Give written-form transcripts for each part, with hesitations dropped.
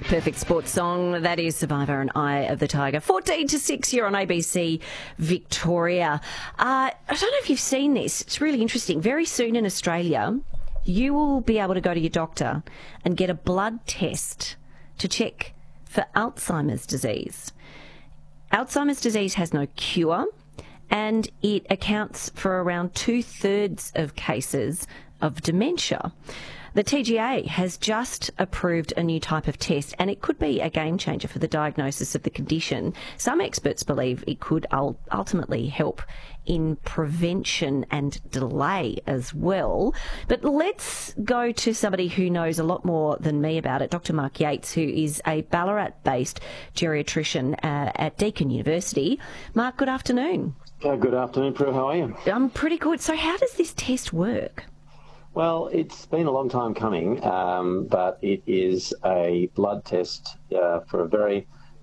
Perfect sports song. That is Survivor and Eye of the Tiger. 14 to 6 here on ABC Victoria. I don't know if you've seen this. It's really interesting. Very soon in Australia, you will be able to go to your doctor and get a blood test to check for Alzheimer's disease. Alzheimer's disease has no cure, and it accounts for around 2/3 of cases of dementia. The TGA has just approved a new type of test, and it could be a game changer for the diagnosis of the condition. Some experts believe it could ultimately help in prevention and delay as well. But let's go to somebody who knows a lot more than me about it, Dr. Mark Yates, who is a Ballarat-based geriatrician at Deakin University. Mark, good afternoon. Good afternoon, Prue. How are you? I'm pretty good. So how does this test work? Well, it's been a long time coming, but it is a blood test for a very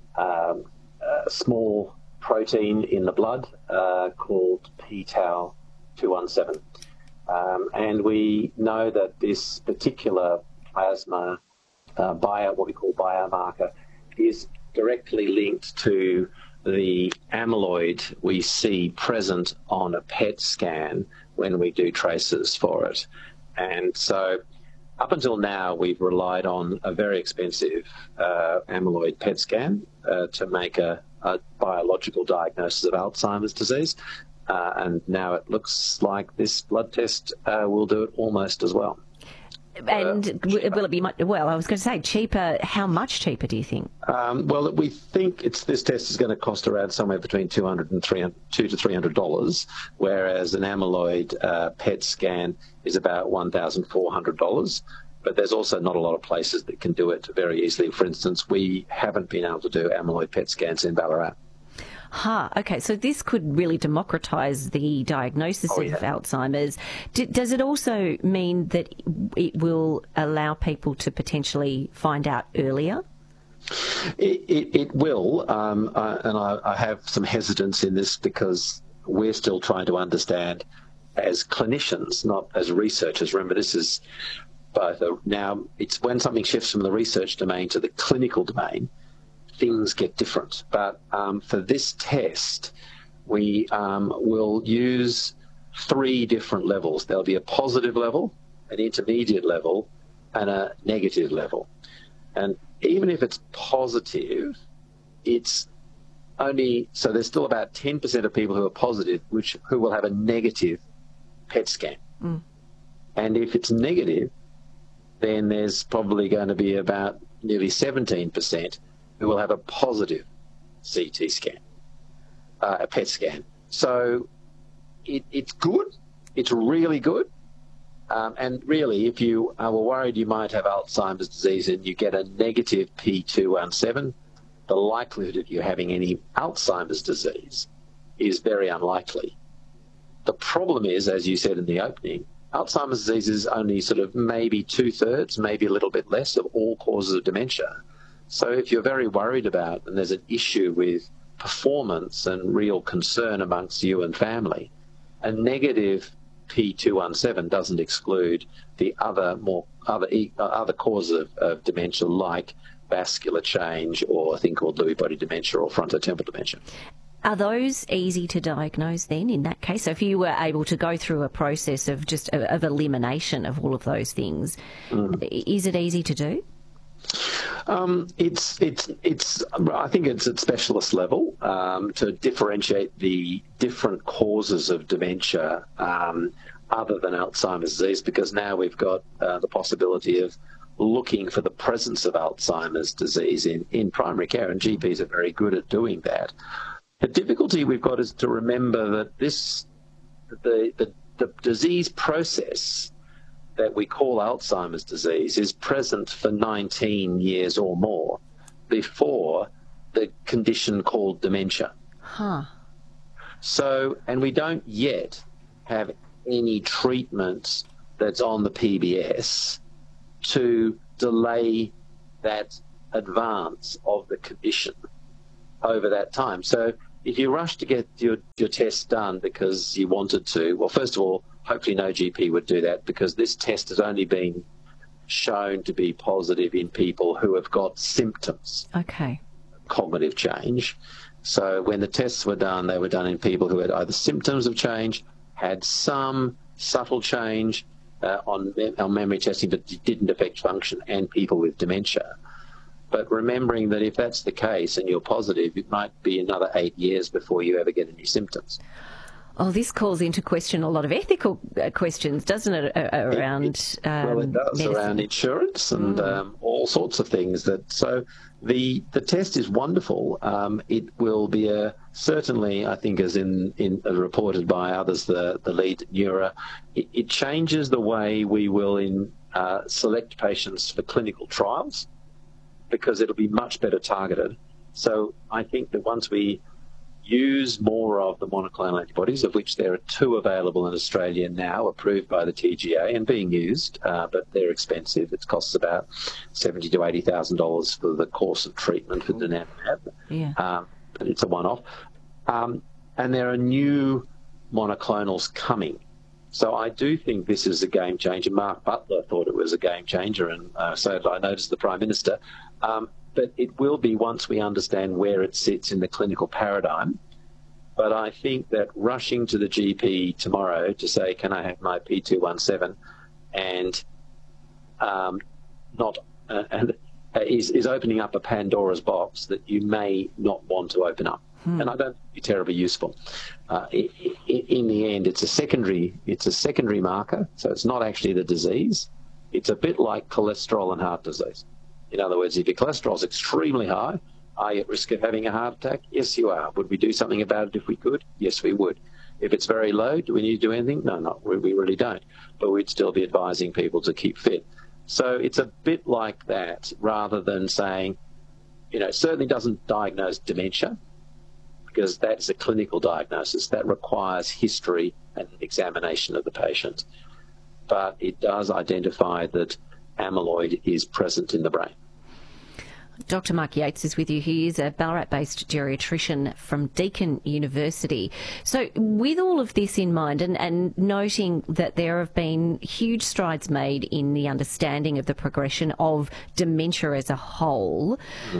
small protein in the blood called p-tau217. And we know that this particular plasma what we call biomarker is directly linked to the amyloid we see present on a PET scan when we do traces for it. And so up until now, we've relied on a very expensive amyloid PET scan to make a biological diagnosis of Alzheimer's disease. And now it looks like this blood test will do it almost as well. And will it be much, well, I was going to say cheaper. How much cheaper do you think? Well, we think this test is going to cost around somewhere between $200 to $300, whereas an amyloid PET scan is about $1,400. But there's also not a lot of places that can do it very easily. For instance, we haven't been able to do amyloid PET scans in Ballarat. Okay, so this could really democratise the diagnosis of Alzheimer's. Does it also mean that it will allow people to potentially find out earlier? It will, and I have some hesitance in this because we're still trying to understand as clinicians, not as researchers. Remember, this is both now it's when something shifts from the research domain to the clinical domain, things get different. But for this test, we will use 3 different levels. There'll be a positive level, an intermediate level, and a negative level. And even if it's positive, it's only, so there's still about 10% of people who are positive who will have a negative PET scan. Mm. And if it's negative, then there's probably going to be about nearly 17% who will have a positive CT scan, a PET scan. So it's good. It's really good. And really, if you were worried you might have Alzheimer's disease and you get a negative p-tau217, the likelihood of you having any Alzheimer's disease is very unlikely. The problem is, as you said in the opening, Alzheimer's disease is only sort of maybe 2/3, maybe a little bit less of all causes of dementia. So if you're very worried about, and there's an issue with performance and real concern amongst you and family, a negative p-tau217 doesn't exclude the other causes of dementia, like vascular change or a thing called Lewy body dementia or frontotemporal dementia. Are those easy to diagnose then in that case? So if you were able to go through a process of just of elimination of all of those things, is it easy to do? I think it's at specialist level to differentiate the different causes of dementia other than Alzheimer's disease, because now we've got the possibility of looking for the presence of Alzheimer's disease in primary care, and GPs are very good at doing that. The difficulty we've got is to remember that the disease process that we call Alzheimer's disease is present for 19 years or more before the condition called dementia. So, and we don't yet have any treatment that's on the PBS to delay that advance of the condition over that time. So if you rush to get your test done because you wanted to, well, first of all, hopefully no GP would do that, because this test has only been shown to be positive in people who have got symptoms. Okay. Cognitive change. So when the tests were done, they were done in people who had either symptoms of change, had some subtle change on memory testing, but didn't affect function, and people with dementia. But remembering that if that's the case and you're positive, it might be another 8 years before you ever get any symptoms. Oh, this calls into question a lot of ethical questions, doesn't it, around well, it does, medicine. around insurance and all sorts of things. So the test is wonderful. It will be certainly, I think, as reported by others, the lead neuro, it changes the way we will select patients for clinical trials, because it'll be much better targeted. So I think that once we use more of the monoclonal antibodies, of which there are 2 available in Australia now, approved by the TGA and being used, but they're expensive. It costs about $70,000 to $80,000 for the course of treatment for donanemab. Yeah. But it's a one-off. And there are new monoclonals coming. So I do think this is a game changer. Mark Butler thought it was a game changer, and so I noticed the Prime Minister. But it will be once we understand where it sits in the clinical paradigm. But I think that rushing to the GP tomorrow to say, can I have my P217, and is opening up a Pandora's box that you may not want to open up. And I don't think it'd be terribly useful. In the end, it's a secondary marker, so it's not actually the disease. It's a bit like cholesterol and heart disease. In other words, if your cholesterol is extremely high, are you at risk of having a heart attack? Yes, you are. Would we do something about it if we could? Yes, we would. If it's very low, do we need to do anything? No, we really don't. But we'd still be advising people to keep fit. So it's a bit like that, rather than saying, it certainly doesn't diagnose dementia, because that's a clinical diagnosis. That requires history and examination of the patient. But it does identify that amyloid is present in the brain. Dr. Mark Yates is with you. He is a Ballarat-based geriatrician from Deakin University. So with all of this in mind, and noting that there have been huge strides made in the understanding of the progression of dementia as a whole,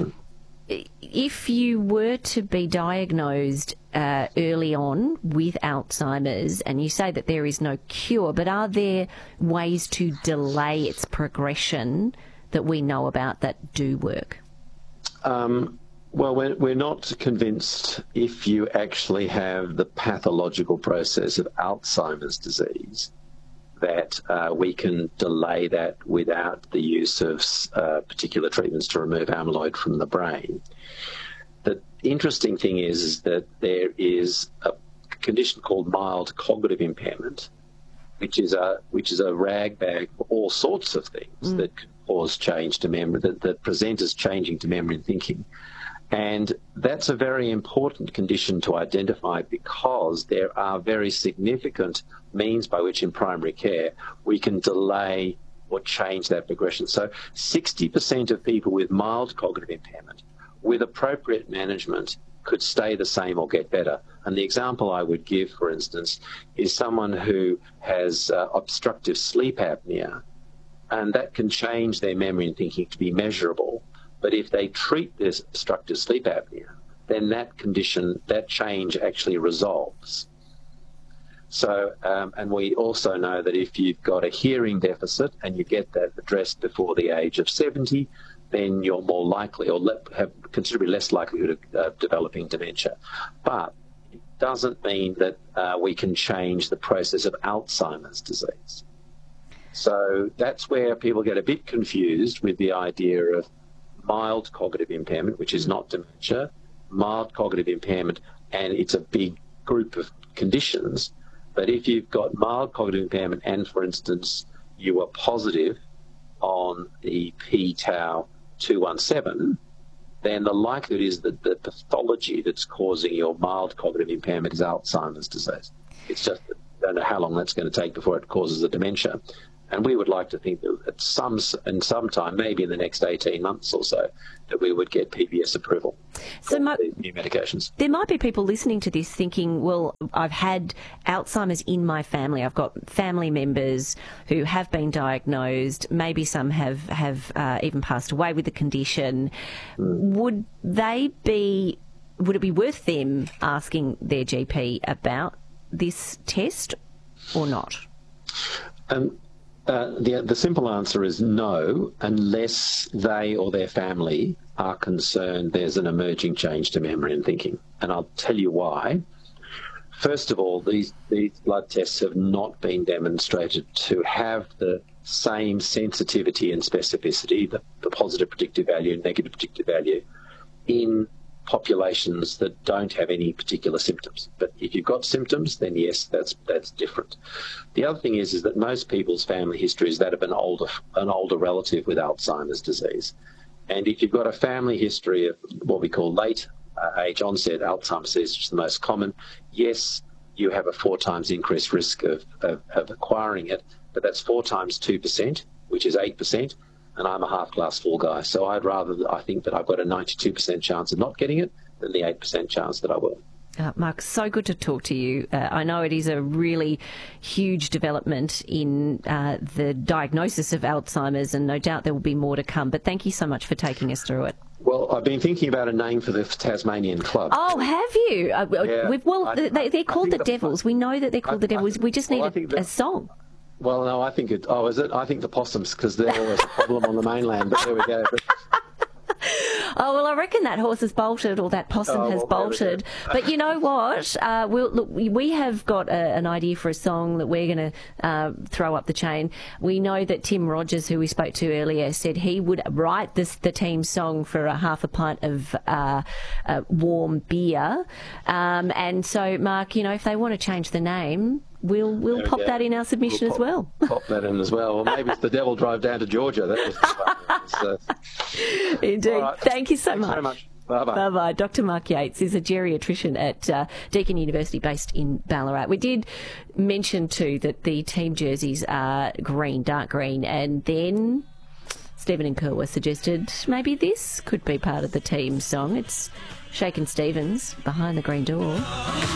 if you were to be diagnosed early on with Alzheimer's, and you say that there is no cure, but are there ways to delay its progression that we know about that do work? Well, we're not convinced if you actually have the pathological process of Alzheimer's disease that we can delay that without the use of particular treatments to remove amyloid from the brain. The interesting thing is that there is a condition called mild cognitive impairment, which is a ragbag for all sorts of things that can cause change to memory, that present as changing to memory and thinking. And that's a very important condition to identify, because there are very significant means by which in primary care we can delay or change that progression. So 60% of people with mild cognitive impairment, with appropriate management, could stay the same or get better. And the example I would give, for instance, is someone who has obstructive sleep apnea, and that can change their memory and thinking to be measurable. But if they treat this obstructive sleep apnea, then that condition, that change actually resolves. So, and we also know that if you've got a hearing deficit and you get that addressed before the age of 70, then you're more likely, or have considerably less likelihood of developing dementia. But it doesn't mean that we can change the process of Alzheimer's disease. So that's where people get a bit confused with the idea of mild cognitive impairment, which is not dementia, mild cognitive impairment, and it's a big group of conditions. But if you've got mild cognitive impairment and, for instance, you are positive on the p-tau217, then the likelihood is that the pathology that's causing your mild cognitive impairment is Alzheimer's disease. It's just that I don't know how long that's going to take before it causes a dementia. And we would like to think that at some time, maybe in the next 18 months or so, that we would get PBS approval for these new medications. There might be people listening to this thinking, well, I've had Alzheimer's in my family. I've got family members who have been diagnosed. Maybe some have even passed away with the condition. Would it be worth them asking their GP about this test or not? The simple answer is no, unless they or their family are concerned there's an emerging change to memory and thinking. And I'll tell you why. First of all, these blood tests have not been demonstrated to have the same sensitivity and specificity, the positive predictive value and negative predictive value, in populations that don't have any particular symptoms. But if you've got symptoms, then yes, that's different. The other thing is that most people's family history is that of an older relative with Alzheimer's disease. And if you've got a family history of what we call late age onset Alzheimer's disease, which is the most common, yes, you have a 4 times increased risk of acquiring it, but that's 4 times 2%, which is 8%. And I'm a half glass full guy. So I think that I've got a 92% chance of not getting it than the 8% chance that I will. Mark, so good to talk to you. I know it is a really huge development in the diagnosis of Alzheimer's, and no doubt there will be more to come. But thank you so much for taking us through it. Well, I've been thinking about a name for the Tasmanian Club. Oh, have you? Yeah, they're called the Devils. We know that they're called the Devils. We just need a song. Well, no, I think is it? I think the possums, because they're always a problem on the mainland, but there we go. Oh, well, I reckon that horse has bolted, or that possum has bolted. But you know what? We have got an idea for a song that we're going to throw up the chain. We know that Tim Rogers, who we spoke to earlier, said he would write the team song for half a pint of warm beer. And so, Mark, if they want to change the name, we'll pop that in our submission as well. Pop that in as well. Well, maybe it's The Devil Drive Down to Georgia. That was the one. Indeed. Right. Thank you so much. Very much. Bye-bye. Bye-bye. Dr. Mark Yates is a geriatrician at Deakin University based in Ballarat. We did mention too that the team jerseys are green, dark green, and then Stephen and Kerwa suggested maybe this could be part of the team song. It's Shakin' Stevens, Behind the Green Door.